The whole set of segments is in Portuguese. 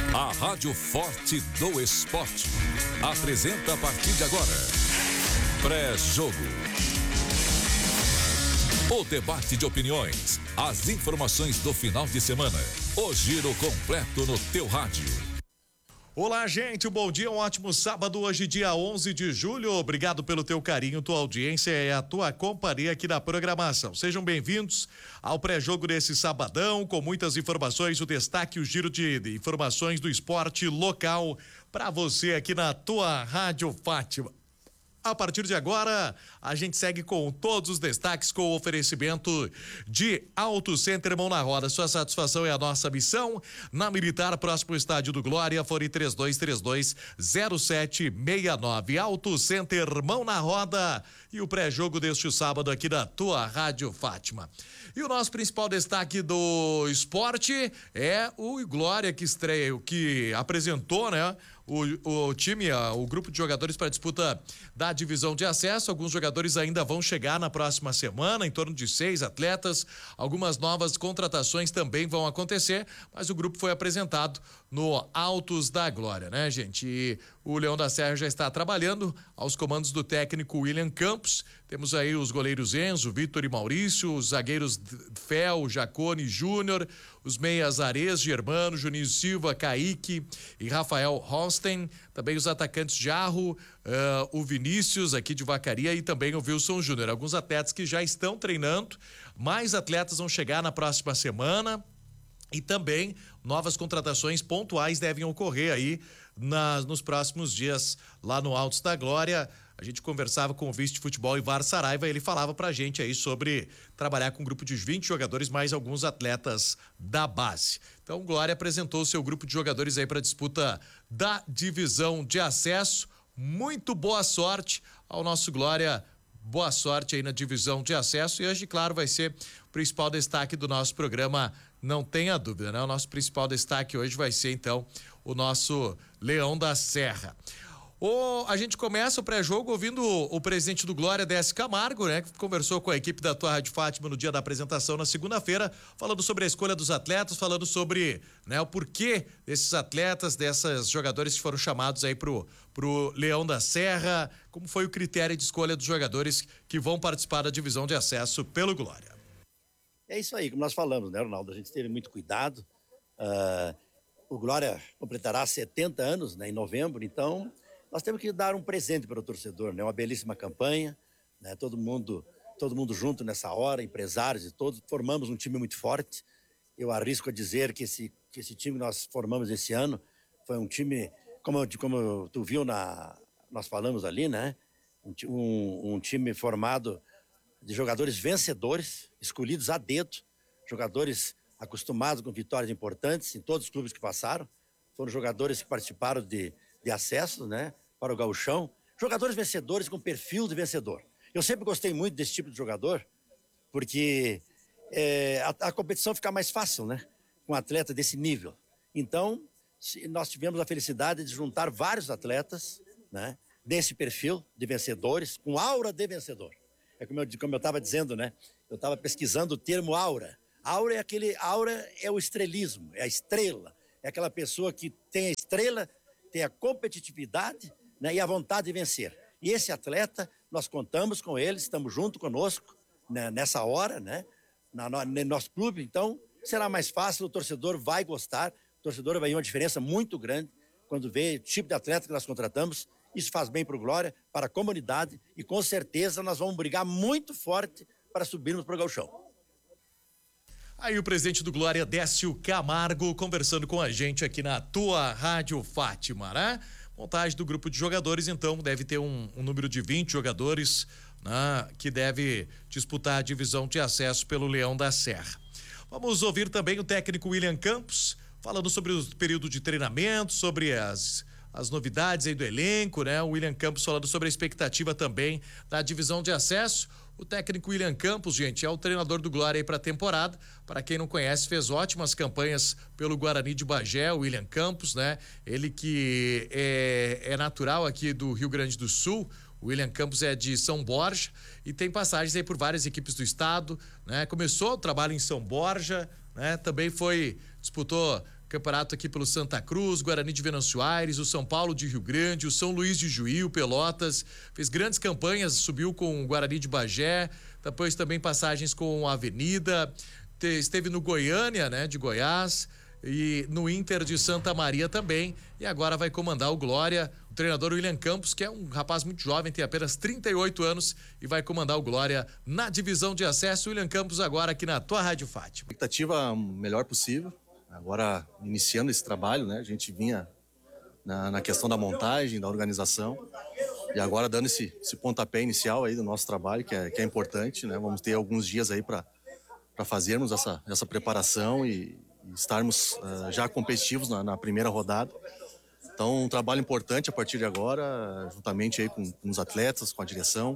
A Rádio Forte do Esporte apresenta a partir de agora Pré-jogo. O debate de opiniões, as informações do final de semana, o giro completo no teu rádio. Olá, gente, bom dia, um ótimo sábado, hoje dia 11 de julho, obrigado pelo teu carinho, tua audiência e a tua companhia aqui na programação. Sejam bem-vindos ao pré-jogo desse sabadão, com muitas informações, o destaque, o giro de informações do esporte local para você aqui na tua Rádio Fátima. A partir de agora, a gente segue com todos os destaques com o oferecimento de Auto Center Mão na Roda. Sua satisfação é a nossa missão. Na Militar, próximo estádio do Glória, fone 3232-0769. Auto Center Mão na Roda e o pré-jogo deste sábado aqui da tua Rádio Fátima. E o nosso principal destaque do esporte é o Glória que apresentou, né? O time, o grupo de jogadores para a disputa da divisão de acesso. Alguns jogadores ainda vão chegar na próxima semana, em torno de 6 atletas. Algumas novas contratações também vão acontecer, mas o grupo foi apresentado no Altos da Glória, né, gente? E o Leão da Serra já está trabalhando aos comandos do técnico William Campos. Temos aí os goleiros Enzo, Vitor e Maurício, os zagueiros Fel, Jacone Júnior, os meias Ares, Germano, Juninho Silva, Kaique e Rafael Holstein, também os atacantes Jarro, o Vinícius aqui de Vacaria e também o Wilson Júnior. Alguns atletas que já estão treinando, mais atletas vão chegar na próxima semana. E também novas contratações pontuais devem ocorrer aí nos próximos dias lá no Altos da Glória. A gente conversava com o vice de futebol Ivar Saraiva, ele falava pra gente aí sobre trabalhar com um grupo de 20 jogadores, mais alguns atletas da base. Então, Glória apresentou o seu grupo de jogadores aí para disputa da divisão de acesso. Muito boa sorte ao nosso Glória. Boa sorte aí na divisão de acesso e hoje, claro, vai ser o principal destaque do nosso programa, não tenha dúvida, né? O nosso principal destaque hoje vai ser, então, o nosso Leão da Serra. A gente começa o pré-jogo ouvindo o presidente do Glória, Décio Camargo, né? Que conversou com a equipe da tua Rádio Fátima no dia da apresentação na segunda-feira, falando sobre a escolha dos atletas, falando sobre, né, o porquê desses atletas, desses jogadores que foram chamados aí pro Leão da Serra, como foi o critério de escolha dos jogadores que vão participar da divisão de acesso pelo Glória. É isso aí, como nós falamos, né, Ronaldo? A gente teve muito cuidado. O Glória completará 70 anos, né, em novembro, então nós temos que dar um presente para o torcedor, né? Uma belíssima campanha, né? Todo mundo junto nessa hora, empresários e todos, formamos um time muito forte. Eu arrisco a dizer que esse time que nós formamos esse ano foi um time, como tu viu, nós falamos ali, né? Um time formado de jogadores vencedores, escolhidos a dedo, jogadores acostumados com vitórias importantes em todos os clubes que passaram. Foram jogadores que participaram de acesso, né, para o gauchão, jogadores vencedores com perfil de vencedor. Eu sempre gostei muito desse tipo de jogador, porque a competição fica mais fácil, né, com um atleta desse nível. Então, nós tivemos a felicidade de juntar vários atletas, né, desse perfil de vencedores, com aura de vencedor. É como eu estava dizendo, né, eu estava pesquisando o termo aura. Aura é o estrelismo, é a estrela, é aquela pessoa que tem a estrela, tem a competitividade, né, e a vontade de vencer. E esse atleta, nós contamos com ele, estamos junto conosco, né, nessa hora, né, no nosso clube. Então, será mais fácil, o torcedor vai gostar, o torcedor vai ver uma diferença muito grande quando vê o tipo de atleta que nós contratamos. Isso faz bem para o Glória, para a comunidade e com certeza nós vamos brigar muito forte para subirmos para o gauchão. Aí o presidente do Glória, Décio Camargo, conversando com a gente aqui na tua Rádio Fátima, né? Montagem do grupo de jogadores, então, deve ter um número de 20 jogadores, né, que deve disputar a divisão de acesso pelo Leão da Serra. Vamos ouvir também o técnico William Campos, falando sobre o período de treinamento, sobre as novidades aí do elenco, né? O William Campos falando sobre a expectativa também da divisão de acesso. O técnico William Campos, gente, é o treinador do Glória aí para a temporada. Para quem não conhece, fez ótimas campanhas pelo Guarani de Bagé, o William Campos, né? Ele que é natural aqui do Rio Grande do Sul. O William Campos é de São Borja e tem passagens aí por várias equipes do estado, né? Começou o trabalho em São Borja, né? Também disputou campeonato aqui pelo Santa Cruz, Guarani de Venâncio Aires, o São Paulo de Rio Grande, o São Luís de Juí, o Pelotas, fez grandes campanhas, subiu com o Guarani de Bagé, depois também passagens com a Avenida, esteve no Goiânia, né, de Goiás, e no Inter de Santa Maria também, e agora vai comandar o Glória, o treinador William Campos, que é um rapaz muito jovem, tem apenas 38 anos e vai comandar o Glória na divisão de acesso. William Campos agora aqui na tua Rádio Fátima. Expectativa melhor possível, agora iniciando esse trabalho, né? A gente vinha na questão da montagem, da organização, e agora dando esse pontapé inicial aí do nosso trabalho, que é importante, né? Vamos ter alguns dias aí para fazermos essa preparação e estarmos já competitivos na primeira rodada. Então, um trabalho importante a partir de agora, juntamente aí com os atletas, com a direção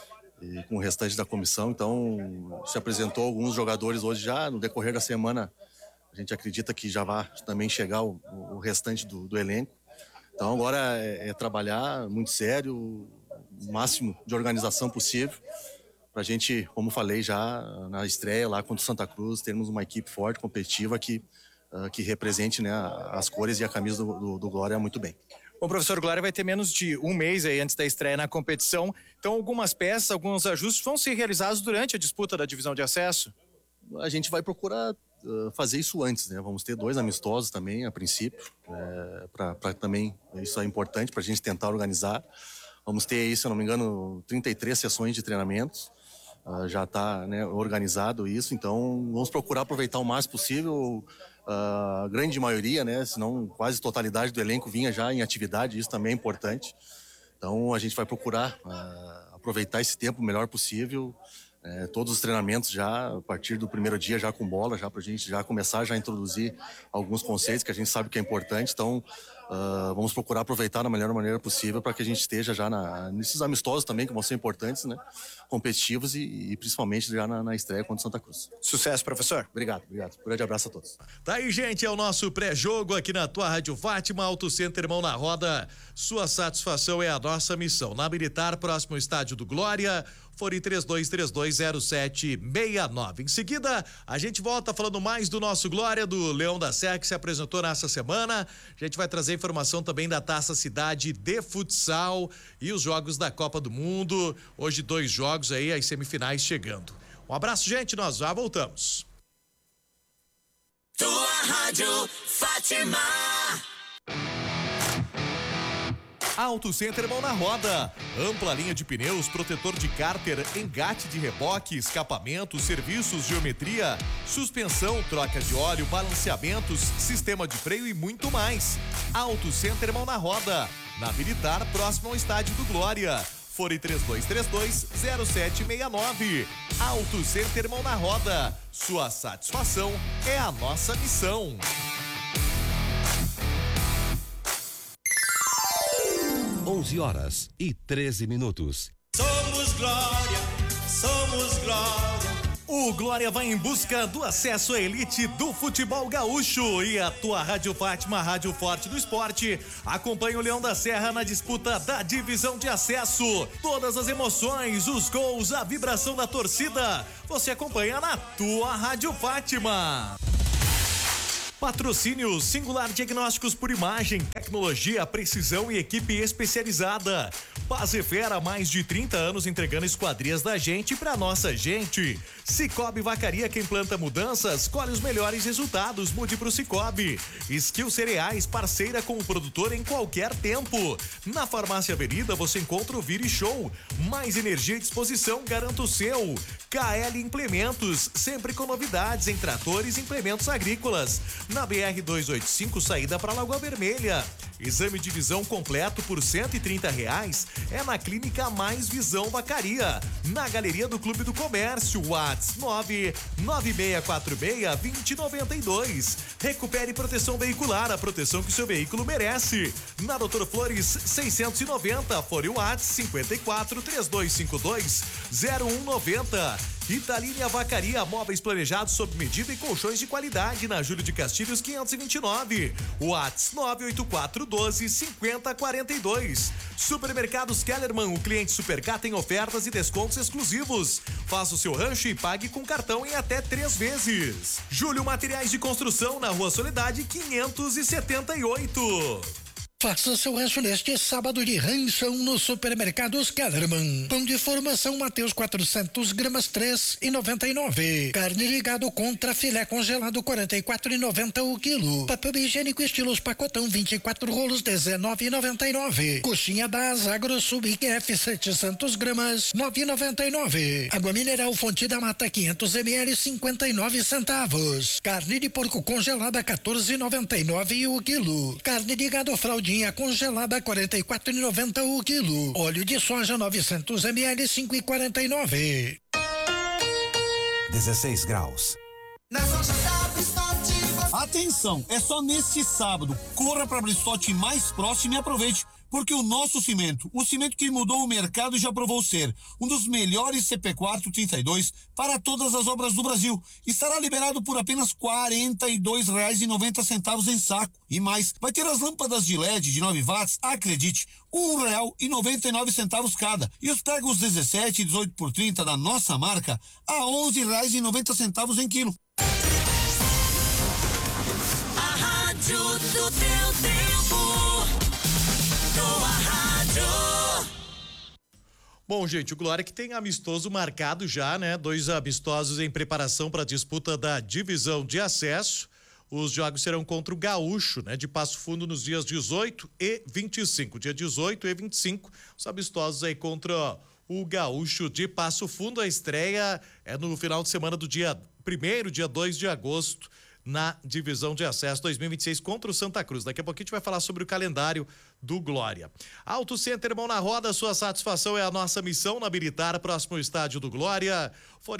e com o restante da comissão. Então, se apresentou alguns jogadores hoje já, no decorrer da semana, a gente acredita que já vai também chegar o restante do elenco. Então, agora é trabalhar muito sério, o máximo de organização possível, para a gente, como falei já na estreia lá contra o Santa Cruz, termos uma equipe forte, competitiva, que represente, né, as cores e a camisa do Glória muito bem. Bom, professor, o Glória vai ter menos de um mês aí antes da estreia na competição, então algumas peças, alguns ajustes vão ser realizados durante a disputa da divisão de acesso? A gente vai procurar fazer isso antes, né? Vamos ter 2 amistosos também, a princípio, para também, isso é importante para a gente tentar organizar. Vamos ter aí, se eu não me engano, 33 sessões de treinamentos. Já está, né, organizado isso, então vamos procurar aproveitar o máximo possível. A grande maioria, né, se não quase totalidade do elenco vinha já em atividade, isso também é importante. Então a gente vai procurar aproveitar esse tempo o melhor possível. Todos os treinamentos já, a partir do primeiro dia, já com bola, já para a gente já começar já a introduzir alguns conceitos que a gente sabe que é importante. Então vamos procurar aproveitar da melhor maneira possível para que a gente esteja já nesses amistosos também, que vão ser importantes, né? Competitivos e principalmente já na estreia contra o Santa Cruz. Sucesso, professor. Obrigado. Um grande abraço a todos. Tá aí, gente, é o nosso pré-jogo aqui na tua Rádio Fátima, Auto Center Mão na Roda. Sua satisfação é a nossa missão. Na Militar, próximo ao estádio do Glória, fone 32320769. Em seguida, a gente volta falando mais do nosso Glória, do Leão da Serra, que se apresentou nessa semana. A gente vai trazer informação também da Taça Cidade de Futsal e os jogos da Copa do Mundo. Hoje 2 jogos aí, as semifinais chegando. Um abraço, gente, nós já voltamos. Tua Rádio Fátima. Auto Center Mão na Roda. Ampla linha de pneus, protetor de cárter, engate de reboque, escapamento, serviços, geometria, suspensão, troca de óleo, balanceamentos, sistema de freio e muito mais. Auto Center Mão na Roda. Na Militar, próximo ao estádio do Glória. Fone 32320769. Auto Center Mão na Roda. Sua satisfação é a nossa missão. 11h13. Somos Glória, somos Glória. O Glória vai em busca do acesso à elite do futebol gaúcho e a tua Rádio Fátima, Rádio Forte do Esporte, acompanha o Leão da Serra na disputa da divisão de acesso. Todas as emoções, os gols, a vibração da torcida, você acompanha na tua Rádio Fátima. Patrocínio Singular Diagnósticos por Imagem, tecnologia, precisão e equipe especializada. Pazefera, mais de 30 anos entregando esquadrias da gente pra nossa gente. Cicobi Vacaria, quem planta mudanças, colhe os melhores resultados, mude pro Cicobi. Skill Cereais, parceira com o produtor em qualquer tempo. Na Farmácia Avenida você encontra o Vire Show. Mais energia e disposição, garanta o seu. KL Implementos, sempre com novidades em tratores e implementos agrícolas. Na BR-285, saída para Lagoa Vermelha. Exame de visão completo por R$130 é na Clínica Mais Visão Vacaria. Na Galeria do Clube do Comércio, WhatsApp 99646-2092. Recupere proteção veicular, a proteção que seu veículo merece. Na Doutor Flores 690, fone WhatsApp 54 3252 0190. Italine Vacaria, móveis planejados sob medida e colchões de qualidade na Júlio de Castilhos 529. Whats 98412-5042. Supermercados Kellerman, o cliente Supercar tem ofertas e descontos exclusivos. Faça o seu rancho e pague com cartão em até 3 vezes. Júlio Materiais de Construção, na Rua Soledade 578. Faça seu rancho neste sábado de ranchão no Supermercados Kellerman. Pão de formação Mateus 400 gramas 3,99. Carne de gado contra filé congelado 44,90 o quilo. Papel higiênico estilos pacotão 24 rolos 19,99. Coxinha da Asa Grosso IQF 700 gramas 9,99. Água mineral Fonte da Mata 500 ml 59 centavos. Carne de porco congelada 14,99 o quilo. Carne de gado fraldinha congelada 44,90 o quilo. Óleo de soja 900 ml 5,49. 16 graus. Atenção, é só neste sábado. Corra para a Bristote mais próximo e aproveite, porque o nosso cimento, o cimento que mudou o mercado, já provou ser um dos melhores CP4 32 para todas as obras do Brasil. Estará liberado por apenas R$ 42,90 em saco. E mais, vai ter as lâmpadas de LED de 9 watts, acredite, R$ 1,99 cada. E os pregos 17 e 18 por 30 da nossa marca a R$ 11,90 em quilo. A rádio do teu tempo. Tua rádio. Bom, gente, o Glória que tem amistoso marcado já, né? 2 amistosos em preparação para a disputa da divisão de acesso. Os jogos serão contra o Gaúcho, né? De Passo Fundo nos dias 18 e 25. Dia 18 e 25, os amistosos aí contra o Gaúcho de Passo Fundo. A estreia é no final de semana do dia 1º, dia 2 de agosto, na divisão de acesso 2026 contra o Santa Cruz. Daqui a pouquinho a gente vai falar sobre o calendário do Glória. Auto Center Mão na Roda, sua satisfação é a nossa missão na Militar, próximo ao estádio do Glória. Fone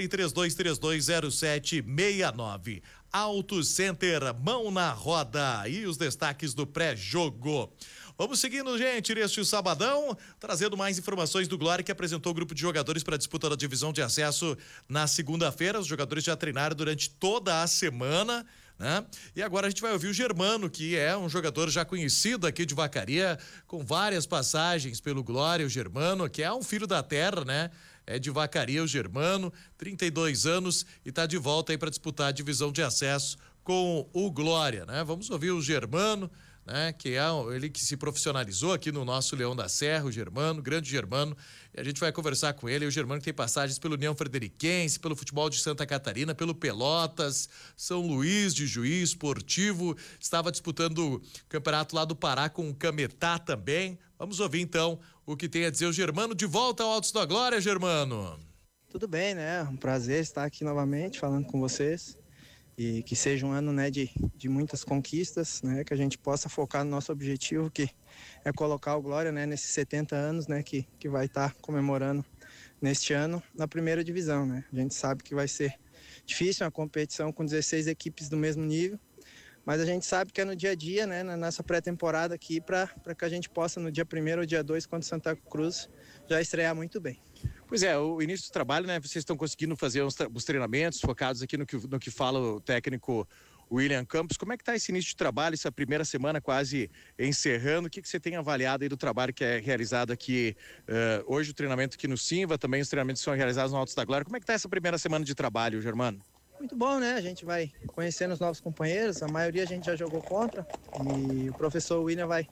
32320769. Auto Center Mão na Roda e os destaques do pré-jogo. Vamos seguindo, gente, neste sabadão, trazendo mais informações do Glória, que apresentou o grupo de jogadores para a disputa da divisão de acesso na segunda-feira. Os jogadores já treinaram durante toda a semana, né? E agora a gente vai ouvir o Germano, que é um jogador já conhecido aqui de Vacaria, com várias passagens pelo Glória. O Germano, que é um filho da terra, né? É de Vacaria, o Germano, 32 anos e tá de volta aí para disputar a divisão de acesso com o Glória, né? Vamos ouvir o Germano, né? Que é ele que se profissionalizou aqui no nosso Leão da Serra, o Germano, grande Germano, e a gente vai conversar com ele. O Germano que tem passagens pelo União Frederiquense, pelo futebol de Santa Catarina, pelo Pelotas, São Luís de Juiz, Esportivo, estava disputando o campeonato lá do Pará com o Cametá também. Vamos ouvir então o que tem a dizer o Germano. De volta ao Altos da Glória, Germano. Tudo bem, né? Um prazer estar aqui novamente falando com vocês. E que seja um ano, né, de muitas conquistas, né, que a gente possa focar no nosso objetivo, que é colocar o Glória, né, nesses 70 anos, né, que vai estar comemorando neste ano na primeira divisão, né. A gente sabe que vai ser difícil uma competição com 16 equipes do mesmo nível, mas a gente sabe que é no dia a dia, né, nessa pré-temporada aqui, para que a gente possa no dia 1º ou dia 2 contra o Santa Cruz já estrear muito bem. Pois é, o início do trabalho, né? Vocês estão conseguindo fazer os treinamentos focados aqui no que fala o técnico William Campos. Como é que está esse início de trabalho, essa primeira semana quase encerrando? O que você tem avaliado aí do trabalho que é realizado aqui hoje, o treinamento aqui no Simva, também os treinamentos que são realizados no Altos da Glória. Como é que está essa primeira semana de trabalho, Germano? Muito bom, né? A gente vai conhecendo os novos companheiros, a maioria a gente já jogou contra e o professor William vai